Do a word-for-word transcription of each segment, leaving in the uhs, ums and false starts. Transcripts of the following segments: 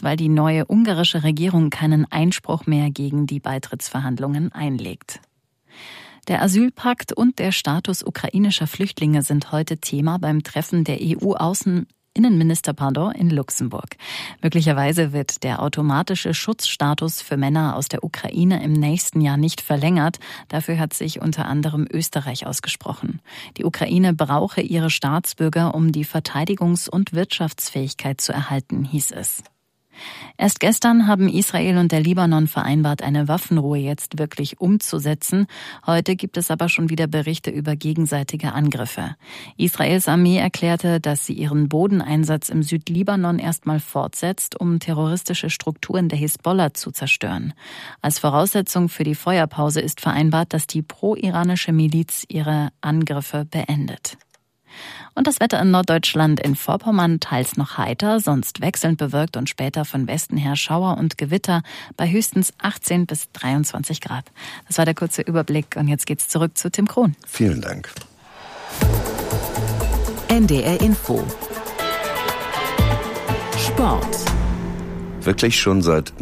weil die neue ungarische Regierung keinen Einspruch mehr gegen die Beitrittsverhandlungen einlegt. Der Asylpakt und der Status ukrainischer Flüchtlinge sind heute Thema beim Treffen der E U-Außen Innenminister pardon, in Luxemburg. Möglicherweise wird der automatische Schutzstatus für Männer aus der Ukraine im nächsten Jahr nicht verlängert. Dafür hat sich unter anderem Österreich ausgesprochen. Die Ukraine brauche ihre Staatsbürger, um die Verteidigungs- und Wirtschaftsfähigkeit zu erhalten, hieß es. Erst gestern haben Israel und der Libanon vereinbart, eine Waffenruhe jetzt wirklich umzusetzen. Heute gibt es aber schon wieder Berichte über gegenseitige Angriffe. Israels Armee erklärte, dass sie ihren Bodeneinsatz im Südlibanon erstmal fortsetzt, um terroristische Strukturen der Hisbollah zu zerstören. Als Voraussetzung für die Feuerpause ist vereinbart, dass die pro-iranische Miliz ihre Angriffe beendet. Und das Wetter in Norddeutschland, in Vorpommern teils noch heiter, sonst wechselnd bewölkt und später von Westen her Schauer und Gewitter bei höchstens achtzehn bis dreiundzwanzig Grad. Das war der kurze Überblick und jetzt geht's zurück zu Tim Krohn. Vielen Dank. N D R Info. Sport. Wirklich schon seit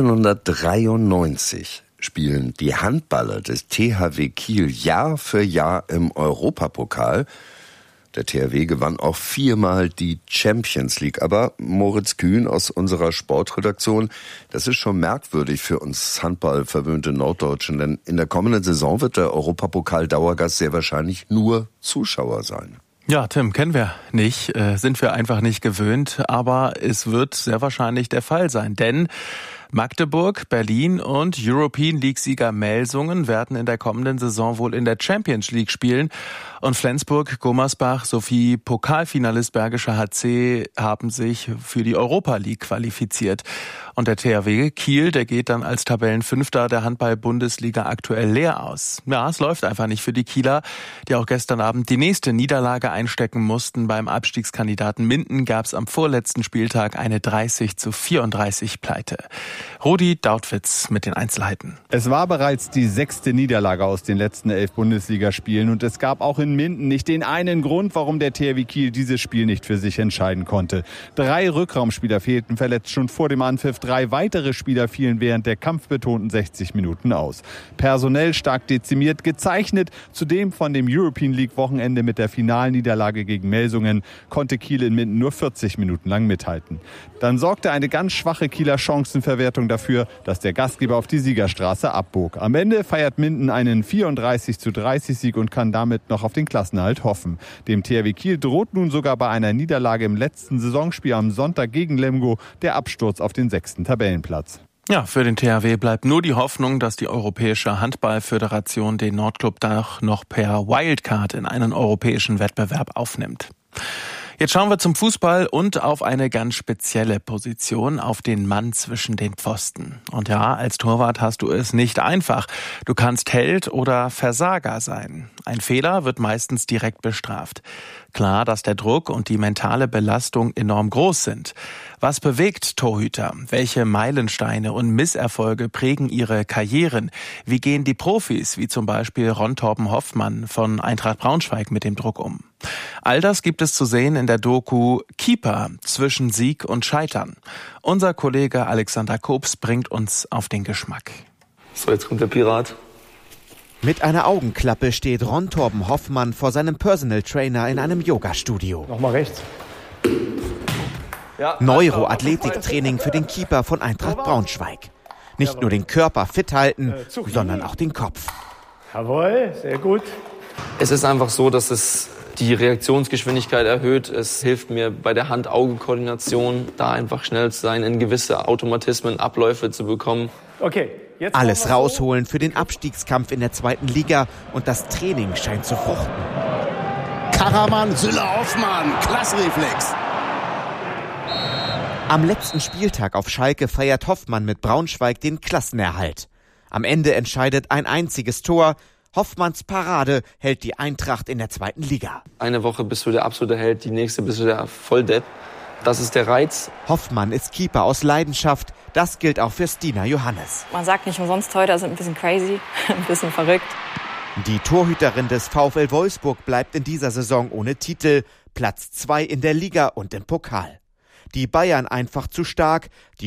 neunzehnhundertdreiundneunzig spielen die Handballer des T H W Kiel Jahr für Jahr im Europapokal. Der T H W gewann auch viermal die Champions League. Aber Moritz Kühn aus unserer Sportredaktion, das ist schon merkwürdig für uns handballverwöhnte Norddeutschen. Denn in der kommenden Saison wird der Europapokal-Dauergast sehr wahrscheinlich nur Zuschauer sein. Ja, Tim, kennen wir nicht, äh, sind wir einfach nicht gewöhnt. Aber es wird sehr wahrscheinlich der Fall sein. Denn Magdeburg, Berlin und European League-Sieger Melsungen werden in der kommenden Saison wohl in der Champions League spielen. Und Flensburg, Gummersbach sowie Pokalfinalist Bergischer H C haben sich für die Europa League qualifiziert. Und der T H W Kiel, der geht dann als Tabellenfünfter der Handball-Bundesliga aktuell leer aus. Ja, es läuft einfach nicht für die Kieler, die auch gestern Abend die nächste Niederlage einstecken mussten. Beim Abstiegskandidaten Minden gab es am vorletzten Spieltag eine dreißig zu vierunddreißig Pleite. Rudi Dautwitz mit den Einzelheiten. Es war bereits die sechste Niederlage aus den letzten elf Bundesligaspielen und es gab auch in Minden nicht den einen Grund, warum der T H W Kiel dieses Spiel nicht für sich entscheiden konnte. Drei Rückraumspieler fehlten verletzt schon vor dem Anpfiff, drei weitere Spieler fielen während der kampfbetonten sechzig Minuten aus. Personell stark dezimiert, gezeichnet. Zudem von dem European League Wochenende mit der Finalniederlage gegen Melsungen konnte Kiel in Minden nur vierzig Minuten lang mithalten. Dann sorgte eine ganz schwache Kieler Chancenverwertung dafür, dass der Gastgeber auf die Siegerstraße abbog. Am Ende feiert Minden einen vierunddreißig zu dreißig Sieg und kann damit noch auf den Klassenerhalt hoffen. Dem T H W Kiel droht nun sogar bei einer Niederlage im letzten Saisonspiel am Sonntag gegen Lemgo der Absturz auf den sechsten Tabellenplatz. Ja, für den T H W bleibt nur die Hoffnung, dass die Europäische Handballföderation den Nordclub doch noch per Wildcard in einen europäischen Wettbewerb aufnimmt. Jetzt schauen wir zum Fußball und auf eine ganz spezielle Position, auf den Mann zwischen den Pfosten. Und ja, als Torwart hast du es nicht einfach. Du kannst Held oder Versager sein. Ein Fehler wird meistens direkt bestraft. Klar, dass der Druck und die mentale Belastung enorm groß sind. Was bewegt Torhüter? Welche Meilensteine und Misserfolge prägen ihre Karrieren? Wie gehen die Profis, wie zum Beispiel Ron Torben Hoffmann von Eintracht Braunschweig, mit dem Druck um? All das gibt es zu sehen in der Doku Keeper zwischen Sieg und Scheitern. Unser Kollege Alexander Kobs bringt uns auf den Geschmack. So, jetzt kommt der Pirat. Mit einer Augenklappe steht Ron Torben Hoffmann vor seinem Personal Trainer in einem Yoga-Studio. Nochmal rechts. Ja, Neuroathletiktraining für den Keeper von Eintracht Braunschweig. Nicht nur den Körper fit halten, sondern auch den Kopf. Jawohl, sehr gut. Es ist einfach so, dass es die Reaktionsgeschwindigkeit erhöht. Es hilft mir bei der Hand-Auge-Koordination, da einfach schnell zu sein, in gewisse Automatismen, Abläufe zu bekommen. Okay. Jetzt alles rausholen für den Abstiegskampf in der zweiten Liga und das Training scheint zu fruchten. Karaman, Süller, Hoffmann, Klassreflex. Am letzten Spieltag auf Schalke feiert Hoffmann mit Braunschweig den Klassenerhalt. Am Ende entscheidet ein einziges Tor. Hoffmanns Parade hält die Eintracht in der zweiten Liga. Eine Woche bist du der absolute Held, die nächste bist du der Volldepp. Das ist der Reiz. Hoffmann ist Keeper aus Leidenschaft. Das gilt auch für Stina Johannes. Man sagt nicht umsonst heute, also ein bisschen crazy, ein bisschen verrückt. Die Torhüterin des VfL Wolfsburg bleibt in dieser Saison ohne Titel. Platz zwei in der Liga und im Pokal. Die Bayern einfach zu stark. Die